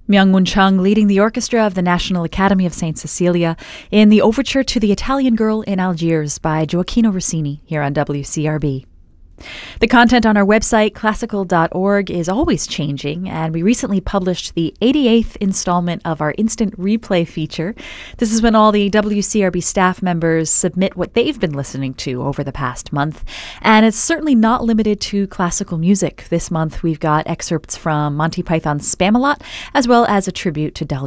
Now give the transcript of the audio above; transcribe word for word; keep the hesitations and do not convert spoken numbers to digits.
Myung-Moon Chung leading the orchestra of the National Academy of Saint Cecilia in the overture to The Italian Girl in Algiers by Gioacchino Rossini here on W C R B. The content on our website, classical dot org, is always changing, and we recently published the eighty-eighth installment of our Instant Replay feature. This is when all the W C R B staff members submit what they've been listening to over the past month, and it's certainly not limited to classical music. This month we've got excerpts from Monty Python's Spamalot, as well as a tribute to Dolly